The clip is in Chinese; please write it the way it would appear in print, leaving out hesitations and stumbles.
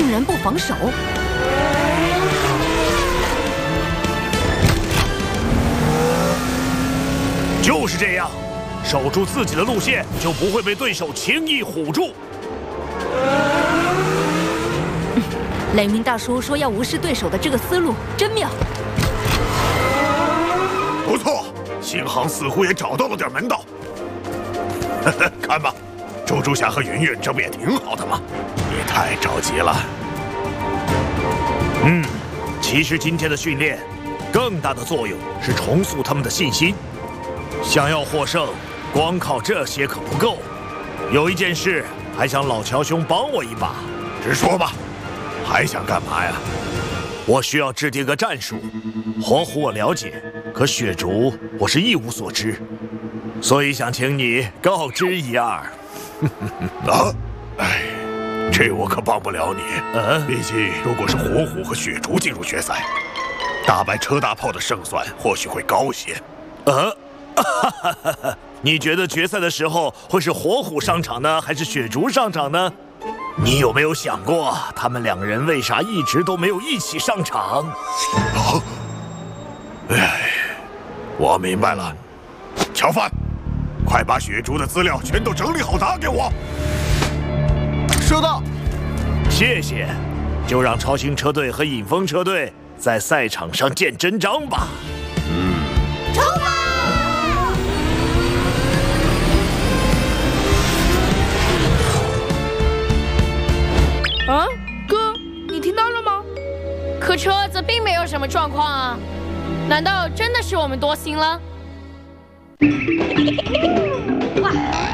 竟然不防守。 就是这样，守住自己的路线，就不会被对手轻易唬住。 雷鸣大叔说要无视对手的这个思路真妙。 不错，星航似乎也找到了点门道。看吧，猪猪侠和云云这不也挺好的吗？你太着急了。其实今天的训练，更大的作用是重塑他们的信心。想要获胜，光靠这些可不够。有一件事，还想老乔兄帮我一把。直说吧，还想干嘛呀？我需要制定个战术。火虎我了解，可雪竹我是一无所知，所以想请你告知一二。这我可帮不了你。毕竟如果是火虎和雪竹进入决赛，打败车大炮的胜算或许会高些。你觉得决赛的时候会是火虎上场呢，还是雪竹上场呢？你有没有想过，他们两人为啥一直都没有一起上场？我明白了。乔范，快把雪竹的资料全都整理好，打给我。 收到。 谢谢。就让超星车队和影风车队在赛场上见真章吧。 冲吧！ 啊，哥，你听到了吗？可车子并没有什么状况啊，难道真的是我们多心了？ 哇！